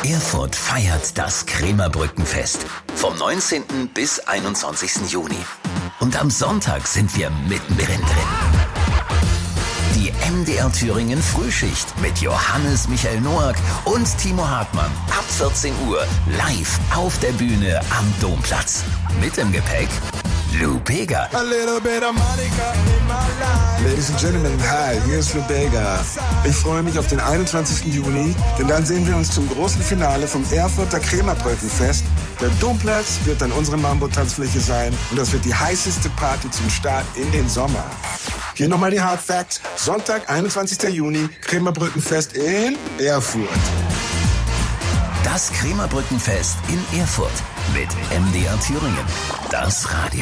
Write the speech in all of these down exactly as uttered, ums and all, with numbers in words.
Erfurt feiert das Krämerbrückenfest vom neunzehnten bis einundzwanzigsten Juni. Und am Sonntag sind wir mittendrin drin. Die M D R Thüringen Frühschicht mit Johannes Michael Noack und Timo Hartmann ab vierzehn Uhr live auf der Bühne am Domplatz. Mit im Gepäck Lou Bega. Ladies and Gentlemen, hi, hier ist Lou Bega. Ich freue mich auf den einundzwanzigsten Juni, denn dann sehen wir uns zum großen Finale vom Erfurter Krämerbrückenfest. Der Domplatz wird dann unsere Mambo-Tanzfläche sein und das wird die heißeste Party zum Start in den Sommer. Hier nochmal die Hard Facts. Sonntag, einundzwanzigsten Juni, Krämerbrückenfest in Erfurt. Das Krämerbrückenfest in Erfurt mit M D R Thüringen. Das Radio.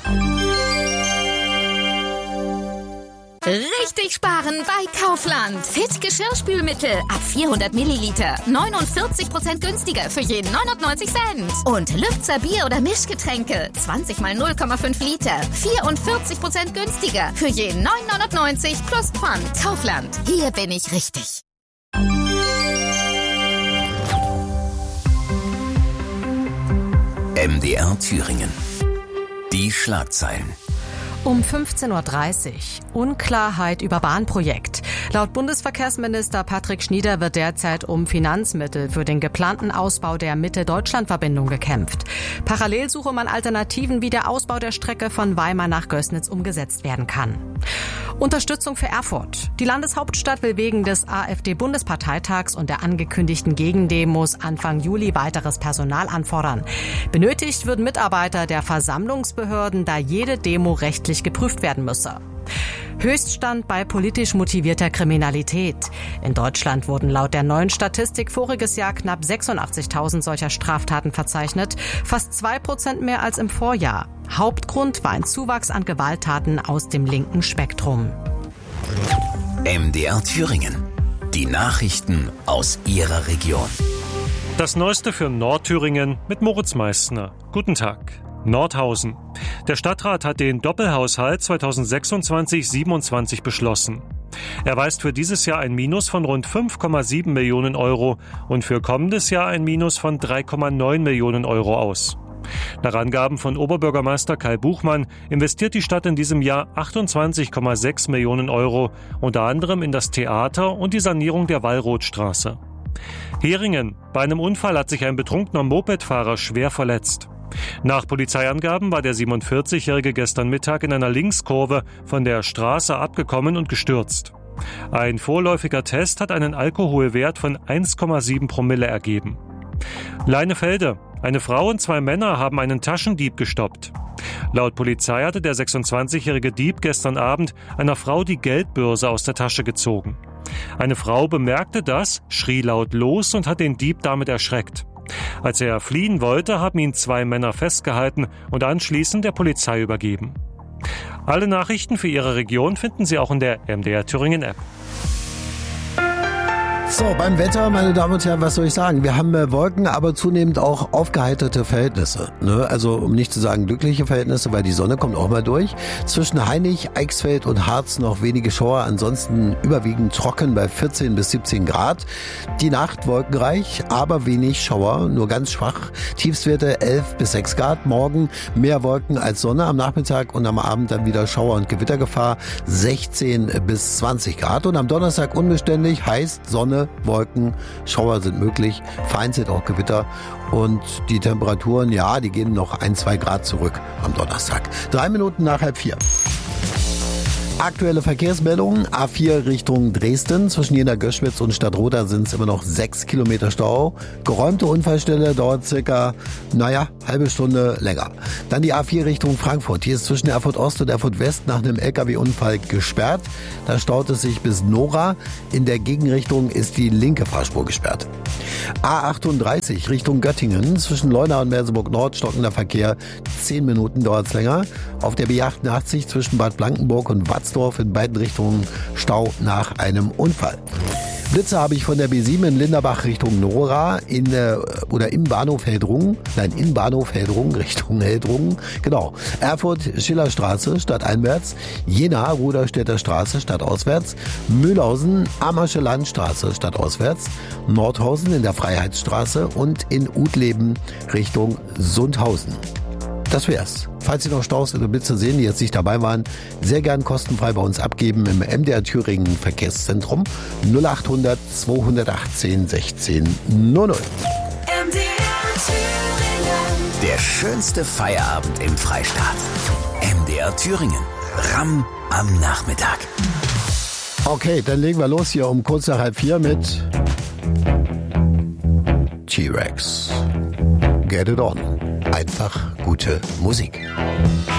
Richtig sparen bei Kaufland. Fit Geschirrspülmittel ab vierhundert Milliliter. neunundvierzig Prozent günstiger für jeden neunundneunzig Cent. Und Lübzer Bier- oder Mischgetränke. zwanzig mal null Komma fünf Liter. vierundvierzig Prozent günstiger für jeden neun neunundneunzig plus Pfand. Kaufland. Hier bin ich richtig. M D R Thüringen. Die Schlagzeilen. Um fünfzehn Uhr dreißig. Unklarheit über Bahnprojekt. Laut Bundesverkehrsminister Patrick Schnieder wird derzeit um Finanzmittel für den geplanten Ausbau der Mitte-Deutschland-Verbindung gekämpft. Parallel suche man Alternativen, wie der Ausbau der Strecke von Weimar nach Gößnitz umgesetzt werden kann. Unterstützung für Erfurt. Die Landeshauptstadt will wegen des AfD-Bundesparteitags und der angekündigten Gegendemos Anfang Juli weiteres Personal anfordern. Benötigt würden Mitarbeiter der Versammlungsbehörden, da jede Demo rechtlich geprüft werden müsse. Höchststand bei politisch motivierter Kriminalität. In Deutschland wurden laut der neuen Statistik voriges Jahr knapp sechsundachtzigtausend solcher Straftaten verzeichnet, fast zwei Prozent mehr als im Vorjahr. Hauptgrund war ein Zuwachs an Gewalttaten aus dem linken Spektrum. M D R Thüringen. Die Nachrichten aus Ihrer Region. Das Neueste für Nordthüringen mit Moritz Meissner. Guten Tag. Nordhausen. Der Stadtrat hat den Doppelhaushalt zweitausendsechsundzwanzig siebenundzwanzig beschlossen. Er weist für dieses Jahr ein Minus von rund fünf Komma sieben Millionen Euro und für kommendes Jahr ein Minus von drei Komma neun Millionen Euro aus. Nach Angaben von Oberbürgermeister Kai Buchmann investiert die Stadt in diesem Jahr achtundzwanzig Komma sechs Millionen Euro, unter anderem in das Theater und die Sanierung der Wallrothstraße. Heringen. Bei einem Unfall hat sich ein betrunkener Mopedfahrer schwer verletzt. Nach Polizeiangaben war der siebenundvierzigjährige gestern Mittag in einer Linkskurve von der Straße abgekommen und gestürzt. Ein vorläufiger Test hat einen Alkoholwert von eins Komma sieben Promille ergeben. Leinefelde. Eine Frau und zwei Männer haben einen Taschendieb gestoppt. Laut Polizei hatte der sechsundzwanzigjährige Dieb gestern Abend einer Frau die Geldbörse aus der Tasche gezogen. Eine Frau bemerkte das, schrie laut los und hat den Dieb damit erschreckt. Als er fliehen wollte, haben ihn zwei Männer festgehalten und anschließend der Polizei übergeben. Alle Nachrichten für Ihre Region finden Sie auch in der M D R Thüringen App. So, beim Wetter, meine Damen und Herren, was soll ich sagen? Wir haben äh, Wolken, aber zunehmend auch aufgeheiterte Verhältnisse. Ne? Also, um nicht zu sagen glückliche Verhältnisse, weil die Sonne kommt auch mal durch. Zwischen Hainich, Eichsfeld und Harz noch wenige Schauer, ansonsten überwiegend trocken bei vierzehn bis siebzehn Grad. Die Nacht wolkenreich, aber wenig Schauer, nur ganz schwach. Tiefstwerte elf bis sechs Grad. Morgen mehr Wolken als Sonne am Nachmittag und am Abend dann wieder Schauer- und Gewittergefahr sechzehn bis zwanzig Grad. Und am Donnerstag unbeständig, heißt Sonne, Wolken, Schauer sind möglich, vereinzelt auch Gewitter und die Temperaturen, ja, die gehen noch ein, zwei Grad zurück am Donnerstag. Drei Minuten nach halb vier. Aktuelle Verkehrsmeldungen, A vier Richtung Dresden, zwischen Jena-Göschwitz und Stadtroda sind es immer noch sechs Kilometer Stau. Geräumte Unfallstelle dauert circa, naja, halbe Stunde länger. Dann die A vier Richtung Frankfurt, hier ist zwischen Erfurt Ost und Erfurt West nach einem L K W-Unfall gesperrt. Da staut es sich bis Nora, in der Gegenrichtung ist die linke Fahrspur gesperrt. A achtunddreißig Richtung Göttingen, zwischen Leuna und Merseburg Nord stockender Verkehr, zehn Minuten dauert es länger. Auf der B achtundachtzig zwischen Bad Blankenburg und Watzdorf in beiden Richtungen Stau nach einem Unfall. Blitze habe ich von der B sieben in Linderbach Richtung Nora in äh, oder im Bahnhof Heldrungen, nein, in Bahnhof Heldrungen Richtung Heldrungen, genau. Erfurt Schillerstraße stadteinwärts, Jena Ruderstädter Straße stadtauswärts, Mühlhausen Ammersche Landstraße stadtauswärts, Nordhausen in der Freiheitsstraße und in Utleben Richtung Sundhausen. Das wär's. Falls Sie noch Staus oder Blitze sehen, die jetzt nicht dabei waren, sehr gern kostenfrei bei uns abgeben im M D R Thüringen Verkehrszentrum null achthundert zweihundertachtzehn sechzehn null null. M D R Thüringen. Der schönste Feierabend im Freistaat. M D R Thüringen. Ramm am Nachmittag. Okay, dann legen wir los hier um kurz nach halb vier mit T-Rex. Get it on. Einfach gute Musik.